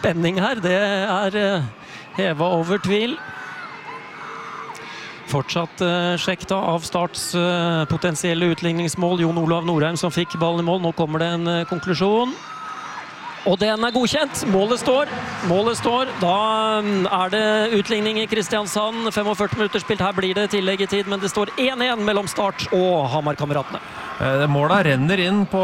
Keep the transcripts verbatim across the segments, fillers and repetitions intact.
spenning her, det er hevet over tvil. Fortsatt uh, sjekk da av Starts uh, potensielle utligningsmål. Jon Olav Norheim som fikk ballen i mål. Nå kommer det en uh, konklusjon. Og den er godkjent. Målet står. Målet står. Da um, er det utligning i Kristiansand. førtifem minutter spilt. Her blir det tillegg i tid, men det står én én mellom Start og Hamar-kameratene. Målet renner inn på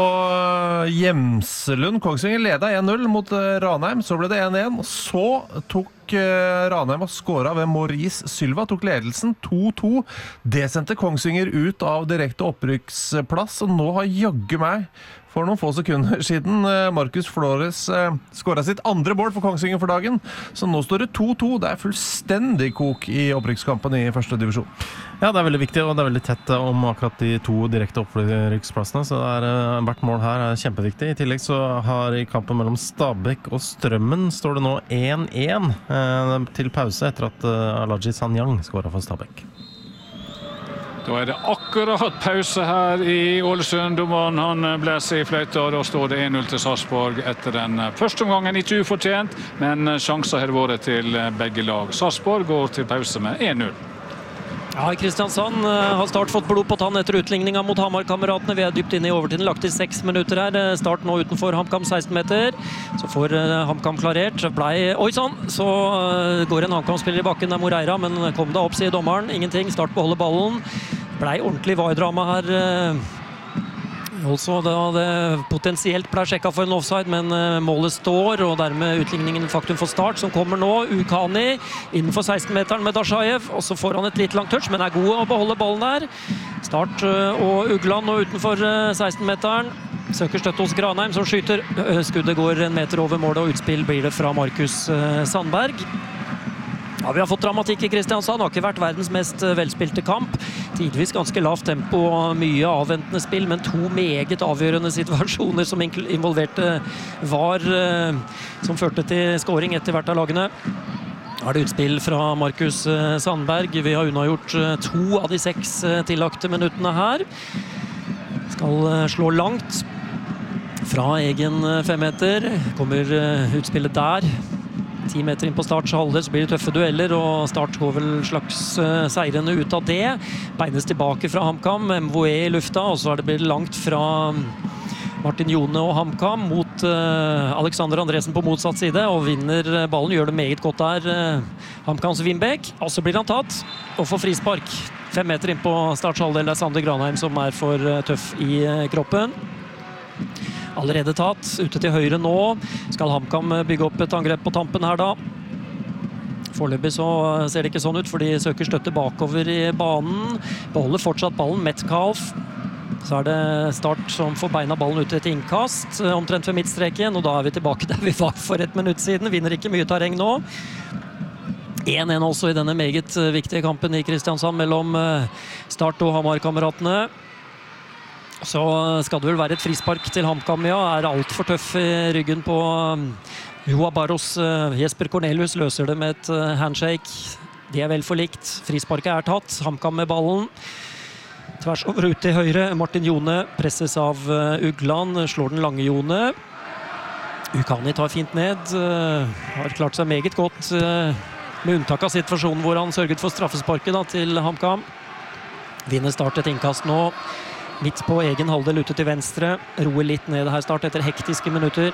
Gjemselund. Kongsvinger ledet én null mot Ranheim. Så ble det én én. Så tok Ranheim og skåret ved Maurice Sylva. Tok ledelsen to to. Det sendte Kongsvinger ut av direkte opprykksplass. Og nå har jaggu meg for noen få sekunder siden Marcus Flores skåret sitt andre mål for Kongsvinger for dagen. Så nå står det to to. Det er fullstendig kok i opprykkskampen i første divisjon. Ja, det er veldig viktig, og det er veldig tett om akkurat de to direkte opprykksplassene, så det er, hvert mål her er kjempeviktig. I tillegg så har i kampen mellom Stabæk og Strømmen står det nå én én eh, til pause etter at eh, Alaji Sanyang skåret for Stabæk. Da er det akkurat pause her i Ålesund. Dommeren han blæser i fløyta, og da står det én null til Sarpsborg etter den første omgangen. Ikke ufortjent, men sjanser har vært til begge lag. Sarpsborg går til pause med én null. Ja, i Kristiansand har Start fått blod på tann etter utligninga mot Hamar-kameratene. Vi er dypt inne i overtiden, lagt til seks minutter her. Start nå utenfor HamKam seksten meter. Så får HamKam klarert. Blei, oi sånn, så går en HamKam-spiller i bakken der Moreira, men kom da opp, sier dommeren. Ingenting, Start beholder ballen. Blei ordentlig var-drama her. Også da det potensielt ble sjekket for en offside, men målet står, og dermed utligningen faktum for Start, som kommer nå. Ukani innenfor seksten-meteren med Dashajev, og så får han et litt langt touch, men er god å beholde ballen der. Start og Ugland nå utenfor seksten-meteren. Søker støtte hos Granheim, som skyter. Skuddet går en meter over målet, og utspill blir det fra Markus Sandberg. Ja, vi har fått dramatikk i Kristiansand. Det har ikke vært verdens mest velspilte kamp. Tidvis ganske lavt tempo og mye avventende spill, men to meget avgjørende situasjoner som involverte var, som førte til scoring etter hvert av lagene. Da er det utspill fra Markus Sandberg. Vi har unnagjort to av de seks tillagte minuttene her. Skal slå langt fra egen femmeter. Kommer utspillet der. Ti meter inn på Starts halvdel, så blir det tøffe dueller, og Start går vel slags uh, seirende ut av det. Beines tilbake fra HamKam, M V E i lufta, og så er det blitt langt fra Martin Jone og HamKam mot uh, Alexander Andresen på motsatt side, og vinner ballen, gjør det meget godt der. Uh, HamKams Wimbek, og så blir han tatt, og får frispark. Fem meter inn på Starts halvdel, det er Sander Granheim som er for uh, tøff i uh, kroppen. Allerede tatt, ute til høyre nå. Skal HamKam bygge opp et angrep på tampen her da. Foreløpig så ser det ikke sånn ut, for de søker støtte bakover i banen. Beholder fortsatt ballen, Metcalf. Så er det Start som får beina ballen ut til et innkast, omtrent ved midtstreken, og da er vi tilbake der vi var for et minutt siden. Vinner ikke mye terreng nå. én én også i denne meget viktige kampen i Kristiansand mellom Start og Hamar-kameratene. Så skal det vel være et frispark til HamKam, ja. Er alt for tøff i ryggen på Joa Barros. Jesper Cornelius løser det med et handshake. Det er vel for likt. Frisparket er tatt. HamKam med ballen. Tvers over ut til høyre. Martin Jone presses av Ugland. Slår den lange Jone. Ukani tar fint ned. Har klart seg meget godt med unntak av situasjonen hvor han sørget for straffesparket da, til HamKam. Vinner Start et innkast nå. Midt på egen halvdel ute til venstre. Roer litt ned her Start etter hektiske minutter.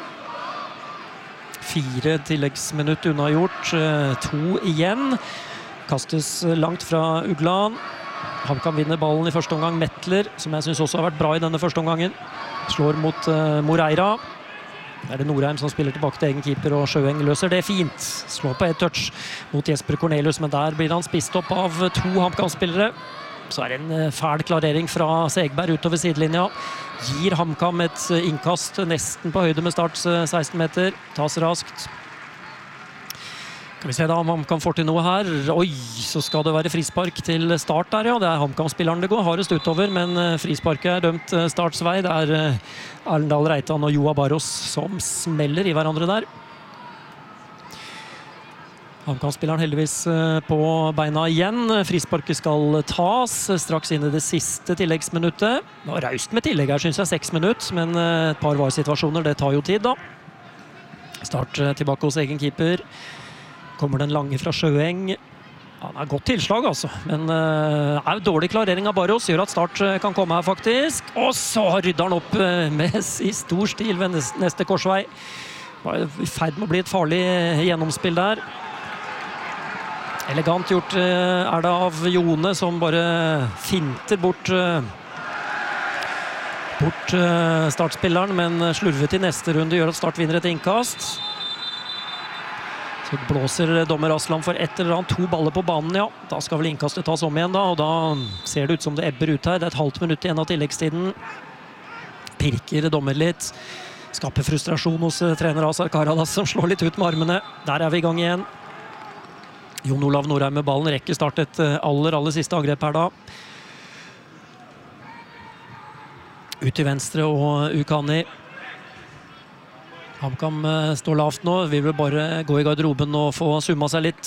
Fire tilleggsminutt unnagjort. To igjen. Kastes langt fra Ugland. HamKam vinner ballen i første omgang. Mettler, som jeg synes også har vært bra i denne første omgangen. Slår mot uh, Moreira. Det er det Norheim som spiller tilbake til egen keeper, og Sjøeng løser det fint. Slår på et touch mot Jesper Cornelius, men der blir han spist opp av to HamKam-spillere. Så er det en fæl klarering fra Segberg utover sidelinja. Gir HamKam et innkast nesten på høyde med Starts seksten meter. Tas raskt. Skal vi se da om HamKam får til noe her. Oi, så skal det være frispark til Start der, ja. Det er HamKam-spilleren det går hardest utover, men frisparket er dømt Starts vei. Det er Arendal Reitan og Joa Barros som smeller i hverandre der. HamKam-spilleren heldigvis på beina igjen. Frisparket skal tas straks inn i det siste tilleggsminuttet. Det var raust med tillegg her, synes jeg, seks minutt, men et par var-situasjoner, det tar jo tid da. Start tilbake hos egen keeper. Kommer den lange fra Sjøeng. Han har godt tilslag, altså. Men uh, er jo dårlig klarering av Barros. Gjør at Start uh, kan komme her, faktisk. Og så rydder han opp uh, med i stor stil ved neste, neste korsvei. Var i ferd med å bli et farlig gjennomspill der. Elegant gjort uh, er det av Jone, som bare finter bort uh, bort uh, startspilleren, men slurvet i neste runde gjør at Start vinner et innkast. Så blåser dommer Aslam for et eller annet, to baller på banen, ja. Da skal vel innkastet tas om igjen da, og da ser det ut som det ebber ut her. Det er et halvt minutt igjen av tilleggstiden. Pirker dommer litt. Skaper frustrasjon hos trener Azar Karadas, som slår litt ut med armene. Der er vi i gang igjen. Jon Olav Norheim med ballen rekker Start et aller, aller siste angrep her da. Ut til venstre og Ukani. HamKam står lavt nå, vi vil bare gå i garderoben og få summa seg litt.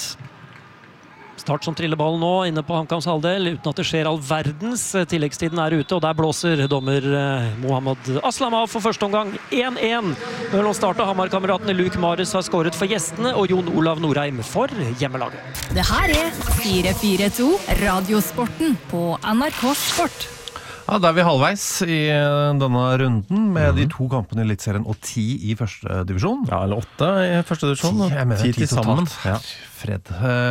Start som triller ballen nå, inne på HamKams halvdel, uten at det skjer all verdens. Tilleggstiden er ute, og der blåser dommer Mohammed Aslam av for første omgang. én én. Mellom Start og Hamar-kameratene Luke Maris har skåret for gjestene, og Jon Olav Norheim for hjemmelaget. Det her er fire fire to Radiosporten på N R K Sport. Ja, da er vi halvveis i denne runden med de to kampene i Eliteserien og ti i første divisjon. Ja, eller åtte i første divisjon. Ti, jeg mener ti ti til sammen. totalt. Ja. Fred.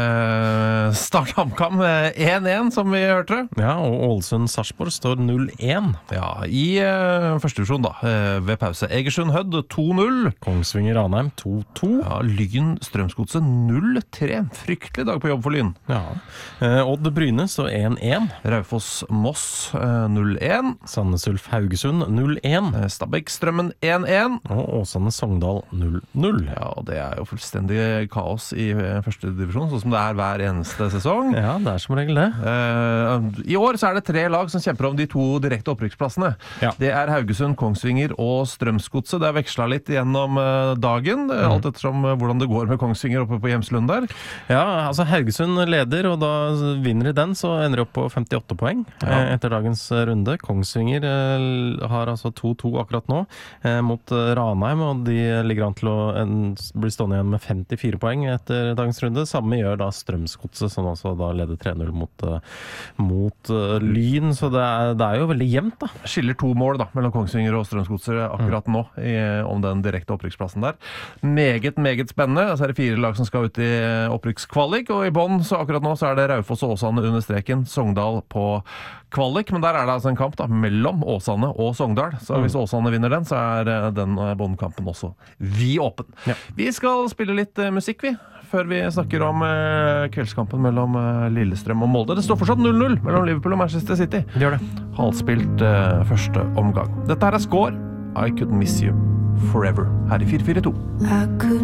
Uh, Start HamKam én én, som vi hørte. Ja, og Ålesund-Sarpsborg står null én. Ja, i uh, første divisjon da, uh, ved pause. Egersund-Hødd to null. Kongsvinger-Ranheim to to. Ja, Lyn-Strømsgodset null tre. Fryktelig dag på jobb for Lyn. Ja. Uh, Odd-Bryne står én én. Raufoss-Moss uh, null én. Sandnes Ulf-Haugesund null én. Uh, Stabæk-Strømmen én én. Og Åsane-Sogndal null null. Ja, og det er jo fullstendig kaos i uh, første divisjon, sånn som det er hver eneste sesong. Ja, det er som regel det. Uh, I år så er det tre lag som kjemper om de to direkte opprykksplassene. Ja. Det er Haugesund, Kongsvinger og Strømsgodset. Det er vekslet litt gjennom uh, dagen, mm. alt ettersom uh, hvordan det går med Kongsvinger oppe på Hjemslund der. Ja, altså Haugesund leder, og da vinner de den, så ender de opp på femtiåtte poeng ja. eh, etter dagens runde. Kongsvinger eh, har altså to to akkurat nå eh, mot Ranheim, og de ligger an til å en, bli stående igjen med femtifire poeng etter dagens runde. Samme gjør da Strømsgodset, som også da leder tre null mot, uh, mot uh, Lyn, så det er, det er jo veldig jevnt da. Skiller to mål da, mellom Kongsvinger og Strømsgodset akkurat mm. nå, i, om den direkte opprykksplassen der. Meget, meget spennende. Så er det fire lag som skal ut i opprykkskvalik, og i bånn, så akkurat nå så er det Raufoss og Åsane under streken, Sogndal på kvalik, men der er det altså en kamp da, mellom Åsane og Sogndal, så hvis Åsane vinner den, så er den båndkampen også vid åpen. Ja. Vi skal spille litt uh, musikk, vi, før vi snakker om uh, kveldskampen mellom uh, Lillestrøm og Molde. Det står fortsatt null null mellom Liverpool og Manchester City. Det gjør det. Halvspilt uh, første omgang. Dette her er Score. I Could Miss You Forever, her i fire fire to. I could